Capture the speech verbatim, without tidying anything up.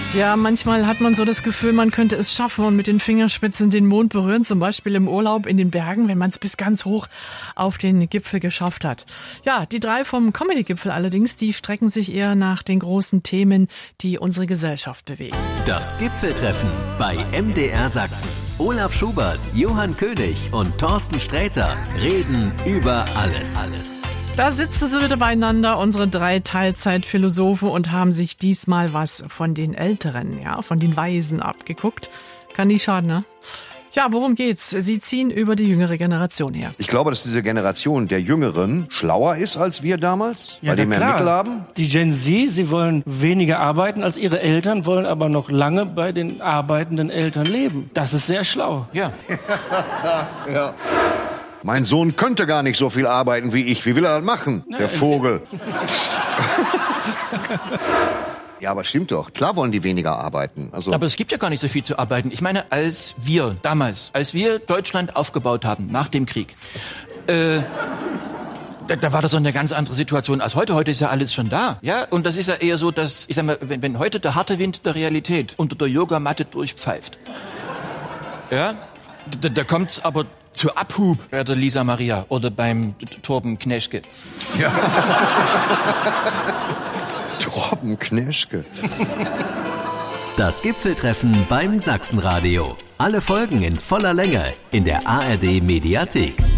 Ja, manchmal hat man so das Gefühl, man könnte es schaffen und mit den Fingerspitzen den Mond berühren, zum Beispiel im Urlaub in den Bergen, wenn man es bis ganz hoch auf den Gipfel geschafft hat. Ja, die drei vom Comedy-Gipfel allerdings, die strecken sich eher nach den großen Themen, die unsere Gesellschaft bewegen. Das Gipfeltreffen bei M D R Sachsen. Olaf Schubert, Johann König und Thorsten Sträter reden über alles. alles. Da sitzen sie wieder beieinander, unsere drei Teilzeitphilosophen, und haben sich diesmal was von den Älteren, ja, von den Weisen abgeguckt. Kann nie schaden, ne? Tja, worum geht's? Sie ziehen über die jüngere Generation her. Ich glaube, dass diese Generation der Jüngeren schlauer ist als wir damals, ja, weil die mehr klar. Mittel haben. Die Gen Z, sie wollen weniger arbeiten als ihre Eltern, wollen aber noch lange bei den arbeitenden Eltern leben. Das ist sehr schlau. Ja. Ja. Mein Sohn könnte gar nicht so viel arbeiten wie ich. Wie will er das machen, Na, der Vogel? Ja, aber stimmt doch. Klar wollen die weniger arbeiten. Also Aber es gibt ja gar nicht so viel zu arbeiten. Ich meine, als wir damals, als wir Deutschland aufgebaut haben nach dem Krieg, äh, da, da war das so eine ganz andere Situation als heute. Heute ist ja alles schon da, ja. Und das ist ja eher so, dass, ich sag mal, wenn, wenn heute der harte Wind der Realität unter der Yogamatte durchpfeift, ja, da, da kommt's aber zu Abhub bei der Lisa Maria oder beim Torben Kneschke. Ja. Torben Kneschke. Das Gipfeltreffen beim Sachsenradio. Alle Folgen in voller Länge in der A R D Mediathek.